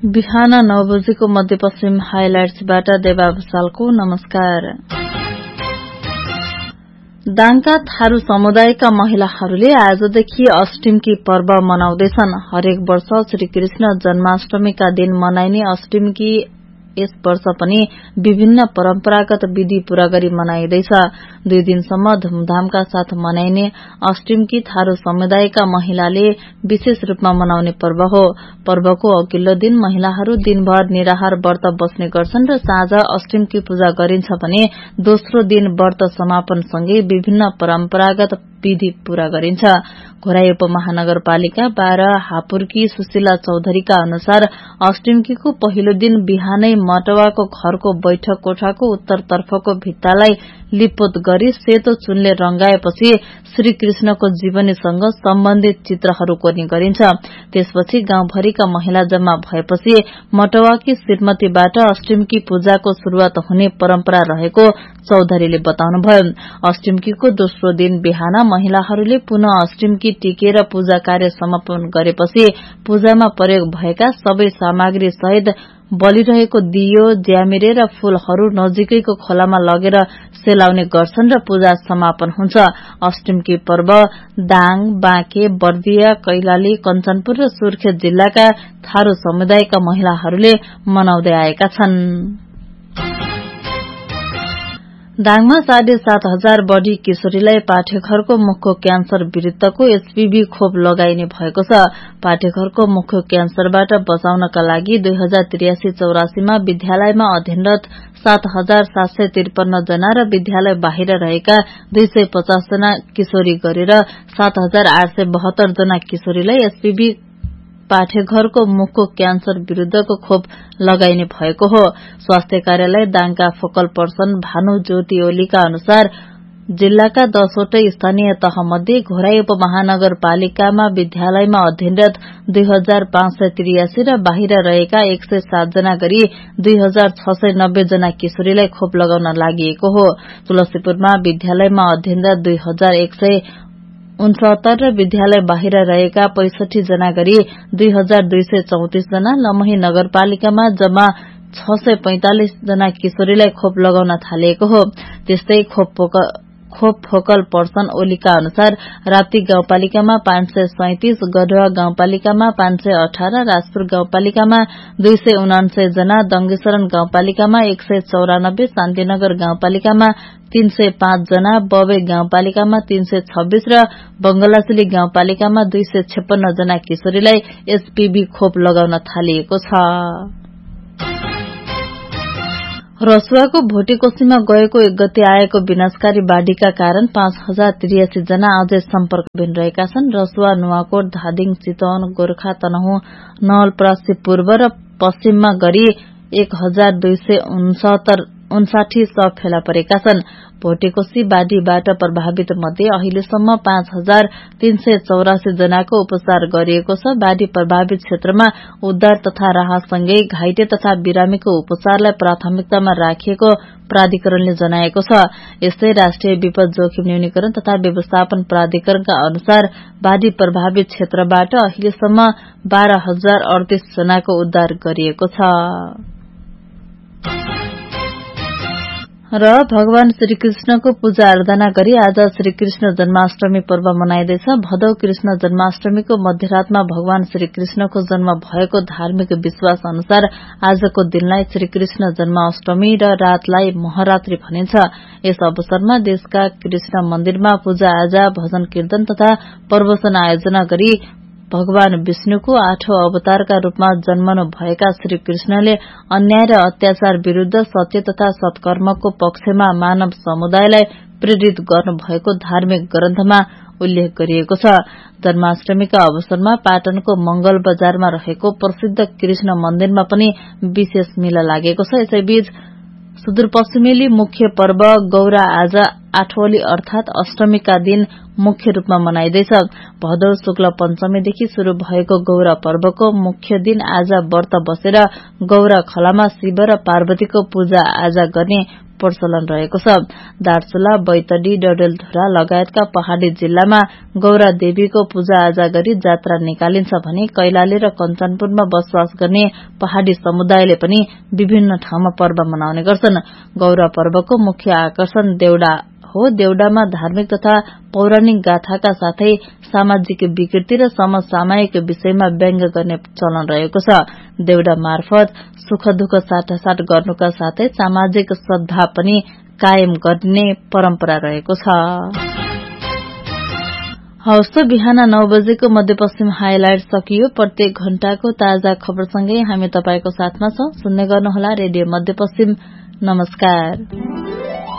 बिहान 9 बजेको मध्यपश्चिम हाइलाइट्सबाट देवा भुसालको नमस्कार। दाङका थारू समुदायका महिलाहरूले आजदेखि अष्टमीकी पर्व मनाउँदैछन्। हरेक वर्ष श्रीकृष्ण जन्माष्टमीका दिन मनाइने अष्टमीकी यस वर्ष पनि विभिन्न परम्परागत विधि पूरा गरी मनाइँदैछ। 2 दिनसम्म धूमधामका साथ मनाइने अष्टमीकी थारू समुदायका महिलाले विशेष रूपमा मनाउने पर्व हो। पर्वको अघिल्लो दिन महिलाहरू दिनभर निराहार व्रत बस्ने गर्छन् र साँझ अष्टमीकी पूजा गरिन्छ भने दोस्रो दिन व्रत समापनसँगै विभिन्न परम्परागत विधि पूरा गरिन्छ। घोराई उपमहानगरपालिका 12 हापुरकी सुशीला चौधरीका अनुसार अष्टमीको पहिलो दिन बिहानै मटवाको घरको बैठक कोठाको उत्तरतर्फको भित्तालाई लिपोत गरी सेतो चुनले रंगाएपछि श्रीकृष्णको जीवनीसँग सम्बन्धित चित्रहरू कोर्ने गरिन्छ। त्यसपछि गाउँभरिका महिला जम्मा भएपछि मटवाकी श्रीमतीबाट अष्टमीकी पूजाको शुरूआत हुने परम्परा रहेको चौधरीले बताउनुभयो। अष्टमीको दोस्रो दिन बिहान महिलाहरूले पुनः अष्टमी टिकेर पूजा कार्य समापन गरेपछि पूजामा प्रयोग भएका सबै सामग्री सहित बलिरहेको दियो, ज्यामिरे र फूलहरू नजिकैको खोलामा लगेर सेलाउने गर्छन् र पूजा समापन हुन्छ। अष्टमी पर्व दाङ, बाँके, बर्दिया, कैलाली, कञ्चनपुर र सुर्खेत जिल्लाका थारू समुदायका महिलाहरूले मनाउँदै आएका छन्। दाङमा 7,500 बढ़ी किशोरीलाई पाठेघरको मुखको क्यान्सर विरूद्धको एचपीभी खोप लगाइने भएको छ। पाठेघरको मुखको क्यान्सरबाट बचाउनका लागि 2083-84 मा विद्यालयमा अध्ययनरत 7,753 जना र विद्यालय बाहिर रहेका 250 जना किशोरी गरेर 7,872 जना किशोरीलाई एचपीभी पाठेघरको मुखको क्यान्सर विरूद्धको खोप लगाइने भएको हो। स्वास्थ्य कार्यालय दाङका फोकल पर्सन भानु ज्योति ओलीका अनुसार जिल्लाका 10 वटै स्थानीय तह मध्ये घोराई उपमहानगरपालिकामा विद्यालयमा अध्ययनरत 2,583 र बाहिर रहेका 107 जना गरी 2,690 जना किशोरीलाई खोप लगाउन लागि हो। तुलसीपुरमा विद्यालयमा अध्ययनरत 2,169 र विद्यालय बाहिर रहेका 65 जना गरी 2,234 जना, लमही नगरपालिकामा जम्मा 645 जना किशोरीलाई खोप लगाउन थालिएको हो। त्यस्तै खोप फोकल पर्सन ओलीका अनुसार राप्ती गाउँपालिकामा 537, गढवा गाउँपालिकामा 518, राजपुर गाउँपालिकामा 279 जना, दंगेशरण गाउँपालिकामा 194, शान्तिनगर गाउँपालिकामा 305 जना, बबे गाउँपालिकामा 326 र बंगलाचुली गाउँपालिकामा 256 जना किशोरीलाई एचपीभी खोप लगाउन थालिएको छ। रसुवाको भोटेकोशीमा गएको 1 गते आएको विनाशकारी बाढ़ीका कारण 5,083 जना अझै सम्पर्कविहीन रहेका छन्। रसुवा, नुवाकोट, धादिङ, चितवन, गोर्खा, तनहुँ, नवलपरासी पूर्व र पश्चिममा गरी 1,259 शव फेला परेका छन्। भोटेकोशी बाढ़ीबाट प्रभावित मध्ये अहिलेसम्म 5,384 जनाको उपचार गरिएको छ। बाढ़ी प्रभावित क्षेत्रमा उद्धार तथा राहतसँगै घाइते तथा बिरामीको उपचारलाई प्राथमिकतामा राखिएको प्राधिकरणले जनाएको छ। यस्तै राष्ट्रिय विपद जोखिम न्यूनीकरण तथा व्यवस्थापन प्राधिकरणका अनुसार बाढ़ी प्रभावित क्षेत्रबाट अहिलेसम्म 12,038 जनाको उद्धार गरिएको छ। र भगवान श्रीकृष्णको पूजा आराधना गरी आज श्रीकृष्ण जन्माष्टमी पर्व मनाइँदैछ। भदौ कृष्ण जन्माष्टमीको मध्यरातमा भगवान श्रीकृष्णको जन्म भएको धार्मिक विश्वास अनुसार आजको दिनलाई श्रीकृष्ण जन्माष्टमी र रातलाई महारात्रि भनिन्छ। यस अवसरमा देशका कृष्ण मन्दिरमा पूजा आजा, भजन कीर्तन तथा प्रवचन आयोजना गरी भगवान विष्णुको 8औं अवतारका रूपमा जन्मनु भएका श्रीकृष्णले अन्याय र अत्याचार विरूद्ध सत्य तथा सत्कर्मको पक्षमा मानव समुदायलाई प्रेरित गर्नुभएको धार्मिक ग्रन्थमा उल्लेख गरिएको छ। जन्माष्टमीका अवसरमा पाटनको मंगल बजारमा रहेको प्रसिद्ध कृष्ण मन्दिरमा पनि विशेष मेला लागेको छ। यसैबीच सुदूरपश्चिमेली मुख्य पर्व गौरा आज आठवली अर्थात अष्टमीका दिन मुख्य रूपमा मनाइँदैछ। भदौ शुक्ल पञ्चमीदेखि शुरू भएको गौरा पर्वको मुख्य दिन आज व्रत बसेर गौरा खलामा शिव र पार्वतीको पूजा आजा गर्ने प्रचलन रहेको छ। दार्चुला, बैतडी, डडेलधुरा लगायतका पहाड़ी जिल्लामा गौरा देवीको पूजा-आजा गरी जात्रा निकालिन्छ भने कैलाली र कञ्चनपुरमा बसोबास गर्ने पहाड़ी समुदायले पनि विभिन्न ठाउँमा पर्व मनाउने गर्छन्। गौरा पर्वको मुख्य आकर्षण देउडा हो। देउडामा धार्मिक तथा पौराणिक गाथाका साथै सामाजिक विकृति र समसामयिक विषयमा व्यङ्ग गर्ने चलन रहेको छ। देउडा मार्फत सुख दुःख साटासाट गर्नुका साथै सामाजिक सद्भाव पनि कायम गर्ने परम्परा रहेको छ। हवस्, बिहान 9 बजेको मध्यपश्चिम हाइलाइट सकियो। प्रत्येक घण्टाको ताजा खबरसँगै हामी तपाईको साथमा छौं। सुन्ने गर्नुहोला रेडियो मध्यपश्चिम। नमस्कार।